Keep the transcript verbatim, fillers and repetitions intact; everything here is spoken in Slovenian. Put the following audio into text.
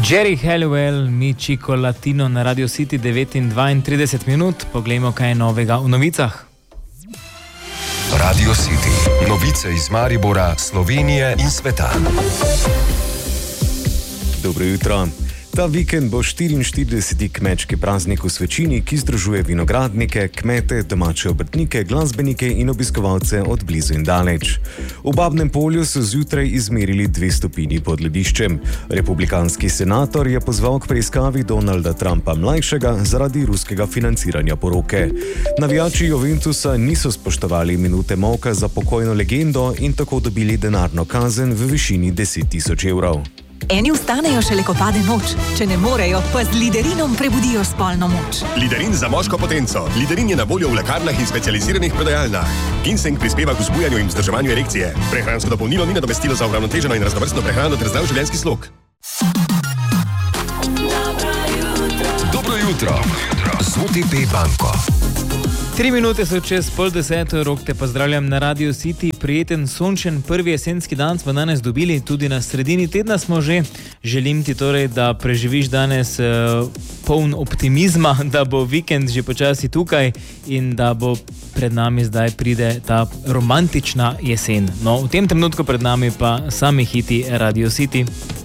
Jerry Halliwell, mi Chico Latino na Radio City devet in dvaintrideset minut. Poglejmo, kaj je novega v novicah. Radio City. Novice iz Maribora, Slovenije in sveta. Dobro jutro. Ta vikend bo štiriinštirideseti kmečki praznik v Svečini, ki združuje vinogradnike, kmete, domače obrtnike, glasbenike in obiskovalce od blizu in daleč. V Babnem Polju so zjutraj izmerili dve stopinji pod lediščem. Republikanski senator je pozval k preiskavi Donalda Trumpa mlajšega zaradi ruskega financiranja poroke. Navijači Juventusa niso spoštovali minute molka za pokojno legendo in tako dobili denarno kazen v višini deset tisoč evrov. Eni vstanejo šele, ko pade noč. Če ne morejo, pa z Liderinom prebudijo spolno moč. Liderin za moško potenco. Liderin je na voljo v lekarnah in specializiranih prodajalnah. Ginseng prispeva k vzbujanju in vzdrževanju erekcije. Prehransko dopolnilo ni nadomestilo za uravnoteženo in raznovrstno prehrano ter zdrav življenjski slog. Dobro jutro. Z O T P banko. Tri minute so čez pol deseto, Rok te pozdravljam na Radio City. Prijeten, sončen prvi jesenski dan smo danes dobili, tudi na sredini tedna smo že. Želim ti torej, da preživiš danes uh, poln optimizma, da bo vikend že počasi tukaj in da bo pred nami zdaj pride ta romantična jesen. No, v tem trenutku pred nami pa sami hiti Radio City.